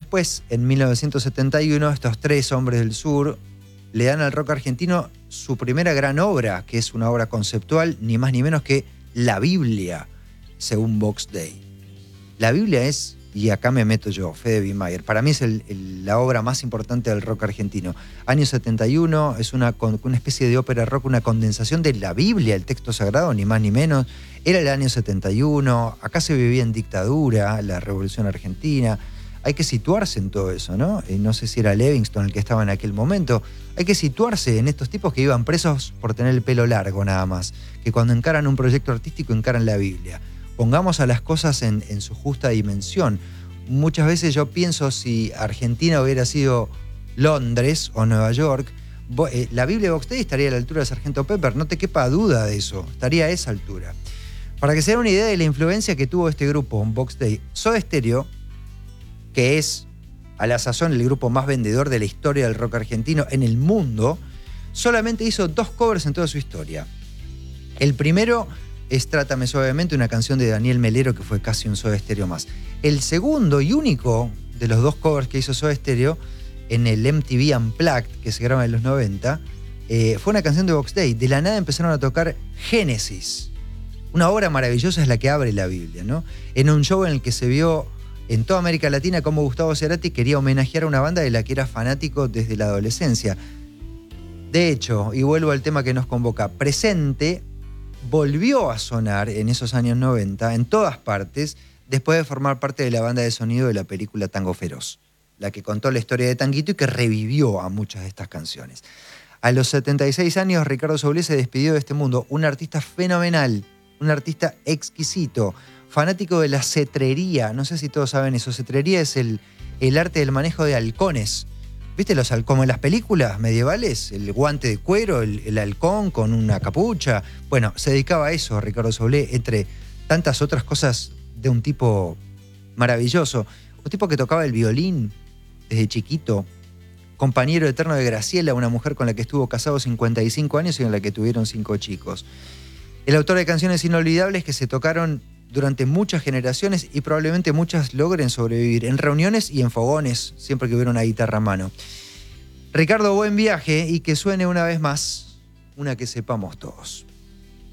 después, en 1971, estos tres hombres del sur le dan al rock argentino su primera gran obra, que es una obra conceptual, ni más ni menos que la Biblia, según Box Day. La Biblia es, y acá me meto yo, Fede Wiemeyer, para mí es la obra más importante del rock argentino. Año 71, es una especie de ópera rock, una condensación de la Biblia, el texto sagrado, ni más ni menos. Era el año 71, acá se vivía en dictadura, la Revolución Argentina. Hay que situarse en todo eso, ¿no? No sé si era Livingston el que estaba en aquel momento. Hay que situarse en estos tipos que iban presos por tener el pelo largo nada más, que cuando encaran un proyecto artístico encaran la Biblia. Pongamos a las cosas en su justa dimensión. Muchas veces yo pienso si Argentina hubiera sido Londres o Nueva York, la Biblia de Box Day estaría a la altura de Sargento Pepper, no te quepa duda de eso, estaría a esa altura. Para que se den una idea de la influencia que tuvo este grupo en Box Day, Soda Stereo, que es a la sazón el grupo más vendedor de la historia del rock argentino en el mundo, solamente hizo 2 covers en toda su historia. El primero es Trátame Suavemente, una canción de Daniel Melero que fue casi un Soda Stereo más. El segundo y único de los 2 covers que hizo Soda Stereo en el MTV Unplugged, que se graba en los 90, fue una canción de Box Day. De la nada empezaron a tocar Génesis. Una obra maravillosa es la que abre la Biblia, ¿no? En un show en el que se vio en toda América Latina cómo Gustavo Cerati quería homenajear a una banda de la que era fanático desde la adolescencia. De hecho, y vuelvo al tema que nos convoca, Presente volvió a sonar en esos años 90 en todas partes después de formar parte de la banda de sonido de la película Tango Feroz, la que contó la historia de Tanguito y que revivió a muchas de estas canciones. A los 76 años, Ricardo Soule se despidió de este mundo, un artista fenomenal, un artista exquisito, fanático de la cetrería. No sé si todos saben eso. Cetrería es el arte del manejo de halcones. ¿Viste como en las películas medievales? El guante de cuero, el halcón con una capucha. Bueno, se dedicaba a eso Ricardo Soule, entre tantas otras cosas de un tipo maravilloso. Un tipo que tocaba el violín desde chiquito. Compañero eterno de Graciela, una mujer con la que estuvo casado 55 años y en la que tuvieron 5 chicos. El autor de canciones inolvidables que se tocaron durante muchas generaciones y probablemente muchas logren sobrevivir en reuniones y en fogones, siempre que hubiera una guitarra a mano. Ricardo, buen viaje y que suene una vez más una que sepamos todos.